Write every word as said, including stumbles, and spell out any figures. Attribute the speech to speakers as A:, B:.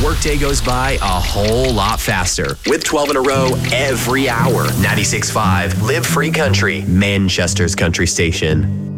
A: your workday goes by a whole lot faster. With twelve in a row every hour. ninety-six point five Live Free Country, Manchester's country station.